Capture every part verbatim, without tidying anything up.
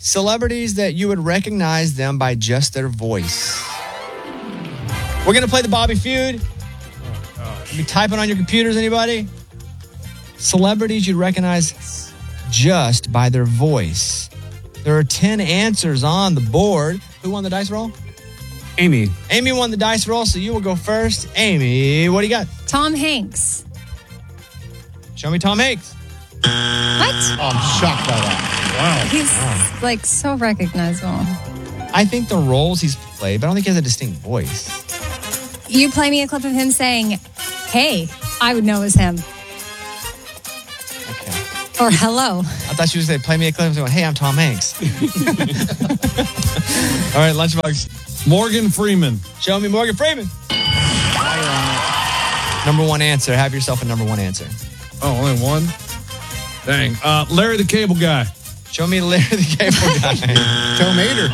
Celebrities that you would recognize them by just their voice. We're going to play the Bobby Feud. Oh, you typing on your computers, anybody? Celebrities you'd recognize just by their voice. There are ten answers on the board. Who won the dice roll? Amy. Amy won the dice roll, so you will go first. Amy, what do you got? Tom Hanks. Show me Tom Hanks. What? Oh, I'm shocked by that. Wow. He's Wow. like so recognizable. I think the roles he's played, but I don't think he has a distinct voice. You play me a clip of him saying, hey, I would know it was him. Okay. Or hello. I thought she was going to play me a clip and going, hey, I'm Tom Hanks. All right, Lunchbox. Morgan Freeman. Show me Morgan Freeman. Number one answer. Have yourself a number one answer. Oh, only one? Dang. Uh, Larry the Cable Guy. Show me Larry the Cable Guy. Joe Mater.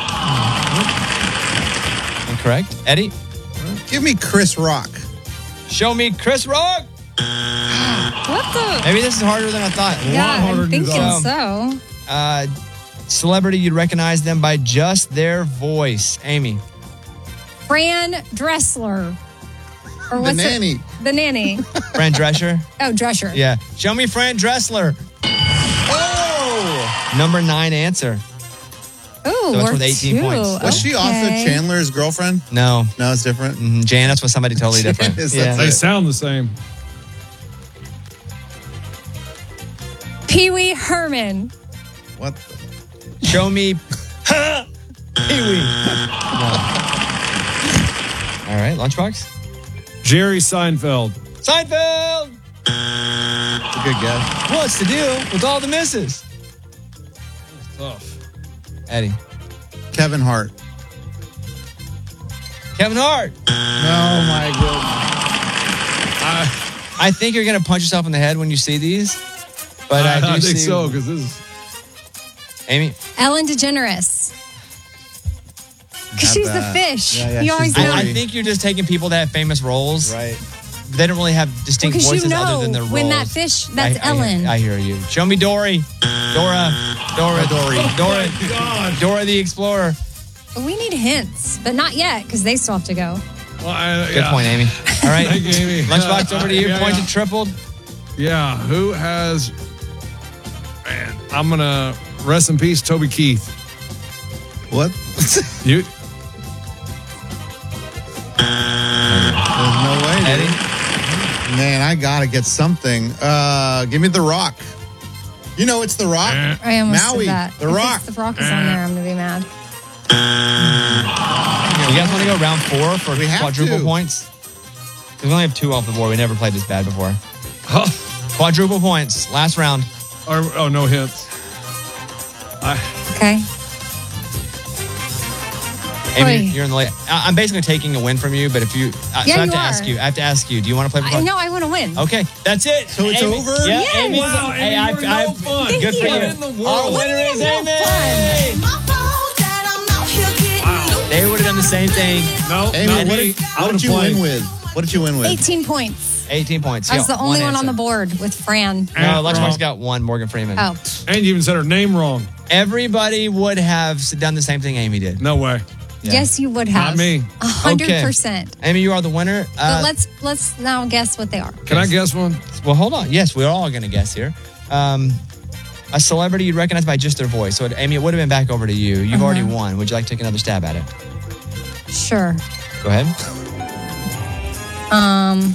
Incorrect. Eddie? Give me Chris Rock. Show me Chris Rock. What the? Maybe this is harder than I thought. Yeah, harder I'm than you thinking thought. so. Uh, celebrity, you'd recognize them by just their voice. Amy. Fran Dressler. Or The what's nanny. It? The nanny. Fran Drescher? Oh, Drescher. Yeah. Show me Fran Dressler. Oh! Number nine answer. Ooh, So it's we're worth eighteen two. points. Was she also Okay. Chandler's girlfriend? No. No, it's different. Mm, Janice was somebody totally different. Janice, yeah. that's They it. sound the same. Pee Wee Herman. What the? Show me Pee-wee. No. All right, Lunchbox. Jerry Seinfeld. Seinfeld! That's a good guess. What's the deal with all the misses? Tough. Eddie. Kevin Hart. Kevin Hart. Oh, my goodness. I, I think you're going to punch yourself in the head when you see these. But I, I, do I think see... so, because this is... Amy. Ellen DeGeneres. Because Not she's bad. the fish. Yeah, yeah, you always she's know. I, I Dory. think you're just taking people that have famous roles. Right. They don't really have distinct Because voices you know other than their roles. when that fish, that's I, I, Ellen. I hear you. Show me Dory. Dora. Dora. Dory. Dora. God. Dora the Explorer. We need hints, but not yet because they still have to go. Well, I, Good yeah. point, Amy. All right. Thank you, Amy. Lunchbox, over to you. Yeah, Points yeah. have tripled. Yeah, who has... Man, I'm going to rest in peace, Toby Keith. What? You... There's no way, dude. Eddie. Man, I gotta get something. Uh, give me The Rock. You know it's The Rock. Eh. I almost Maui, said that. The If Rock. it's The Rock is on there, I'm going to be mad. You guys want to go round four for We have quadruple to. points? We only have two off the board. We never played this bad before. Quadruple points. Last round. Or, oh, no hints. I, Okay. Amy, Oy. you're in the late. I- I'm basically taking a win from you, but if you, uh, Yeah, so I have you to are. ask you. I have to ask you. Do you want to play? For I know I want to win. Okay, that's it. So it's Amy- over? Yeah, Yes. Amy. Wow, Hey, Amy, I- you're I- no fun. Good Thank for you. you. In the world. Our What do winner you is mean, no Amy. They would have done the same thing. no, Amy, not what me. did, I what would did have you played. win with? What did you win with? eighteen points. eighteen points. I was Yeah, the only one on the answer. board with Fran. No, Wrong. Lunchbox got one. Morgan Freeman. Oh. And you even said her name wrong. Everybody would have done the same thing Amy did. No way. Yeah. Yes, you would have. Not me. A hundred Okay. percent. Amy, you are the winner. Uh, But let's let's now guess what they are. Can I guess one? Well, hold on. Yes, we're all going to guess here. Um, a celebrity you'd recognize by just their voice. So, it, Amy, it would have been back over to you. You've Uh-huh. already won. Would you like to take another stab at it? Sure. Go ahead. Um.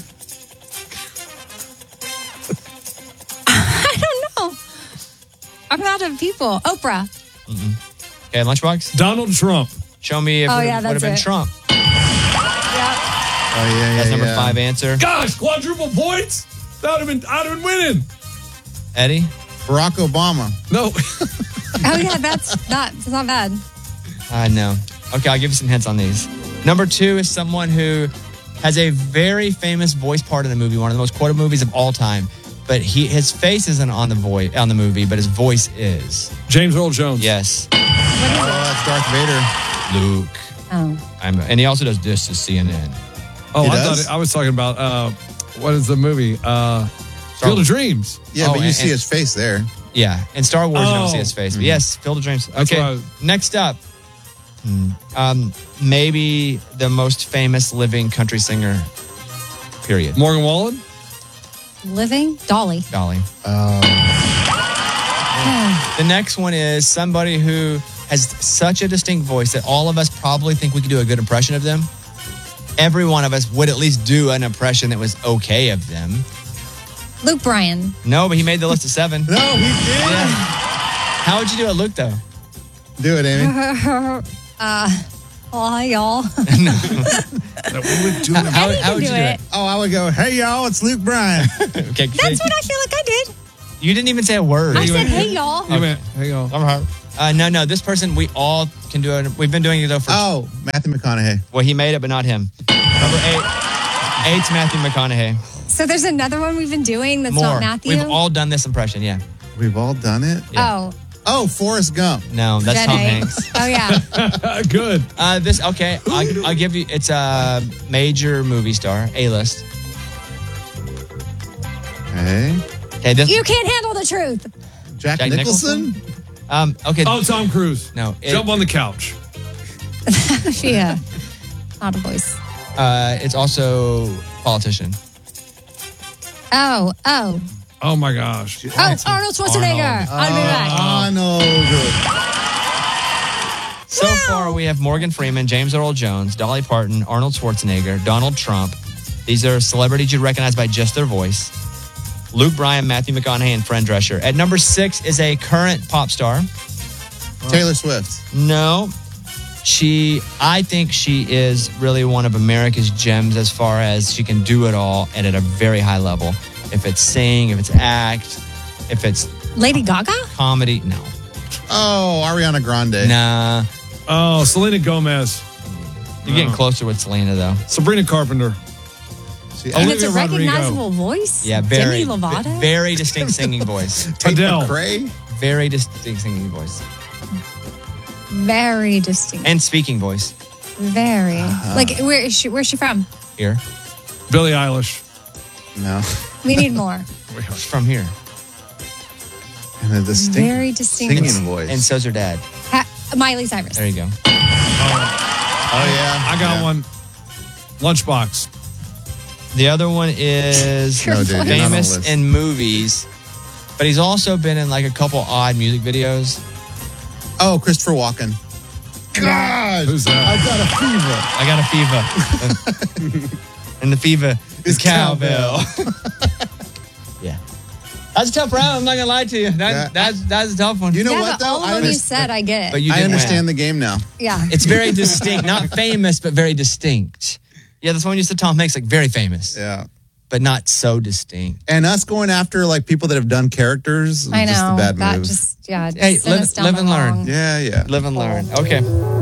I don't know. I'm out of people. Oprah. Okay, Lunchbox. Donald Trump. Show me if Oh, it yeah, would have that's been it. Trump. Yep. Oh, yeah, yeah, That's number yeah. five answer. Gosh, quadruple points. That would have been. I'd have been winning. Eddie. Barack Obama. No. Oh yeah, that's not that's not bad. I know. Okay, I'll give you some hints on these. Number two is someone who has a very famous voice part in the movie, one of the most quoted movies of all time. But he his face isn't on the voice on the movie, but his voice is. James Earl Jones. Yes. Oh, that's Darth Vader. Luke. Oh. I'm, and he also does this to C N N. Oh, He I does? thought I was talking about uh, what is the movie? Uh, Field of Dreams. Yeah, Oh, but you and- see his face there. Yeah, in Star Wars, you don't Oh. see his face. But yes, Field of Dreams. That's Okay, what I was- next up, um, maybe the most famous living country singer. Period. Morgan Wallen? Living? Dolly. Dolly. The next one is somebody who has such a distinct voice that all of us probably think we could do a good impression of them. Every one of us would at least do an impression that was okay of them. Luke Bryan. No, but he made the list of seven. No, he did. Yeah. How would you do it, Luke, though? Do it, Amy. uh, oh, hi, y'all. That we would do. How, how, Eddie how can would you do do it. it? Oh, I would go, hey, y'all, it's Luke Bryan. Okay, That's what I feel like I did. you didn't even say a word. I said, hey, y'all. You went, hey, y'all. Uh, no, no, this person, we all can do it. We've been doing it, though, for... Oh, Matthew McConaughey. Well, he made it, but not him. Number eight. Eight's Matthew McConaughey. So there's another one we've been doing that's More. not Matthew? We've all done this impression, yeah. We've all done it. Yeah. Oh, Oh, Forrest Gump. No, that's Jen Tom A. Hanks. Oh, yeah. Good. Uh, this okay. I'll, I'll give you. It's a major movie star, A-list. Hey. Okay, this. You can't handle the truth. Jack, Jack Nicholson? Um. Okay. Oh, Tom Cruise. No. It, Jump on the couch. Yeah. Not a voice. uh, it's also politician. Oh, oh. Oh, my gosh. Oh, Arnold Schwarzenegger. I'll be back. Arnold. So far, we have Morgan Freeman, James Earl Jones, Dolly Parton, Arnold Schwarzenegger, Donald Trump. These are celebrities you'd recognize by just their voice. Luke Bryan, Matthew McConaughey, and Fran Drescher. At number six is a current pop star. Taylor Swift. No. She, I think she is really one of America's gems as far as she can do it all and at a very high level. If it's sing, if it's act, if it's Lady Gaga? comedy, no. Oh, Ariana Grande. Nah. Oh, Selena Gomez. You're getting No. closer with Selena, though. Sabrina Carpenter. See, And Olivia it's a Rodrigo. recognizable voice? Yeah, very, Demi Lovato? very distinct singing voice. Tate Adele. McRae. Very distinct singing voice. Very distinct. And speaking voice. Very. Like, where is she? Where's she from? Here. Billie Eilish. No. We need more. She's from here. And a distinct Very distinct. singing voice. And so's her dad. Ha- Miley Cyrus. There you go. oh, yeah. I got Yeah. one. Lunchbox. The other one is No, dude, you're not on the famous list. in movies, but he's also been in like a couple odd music videos. Oh, Christopher Walken. God. Who's that? I got a fever. I got a fever. And the fever is It's cowbell. yeah. That's a tough round. I'm not going to lie to you. That, Yeah. that's, that's a tough one. You know yeah, what, but though? all of I them you understand- said, I get. But you I didn't understand win. the game now. yeah. It's very distinct. Not famous, but very distinct. Yeah, that's one you said Tom Hanks, like very famous, Yeah. but not so distinct. And us going after like people that have done characters, I know. just a bad that move. just, yeah. Hey, sent live- us down live the and learn. wrong- yeah, yeah. Live and learn. Okay.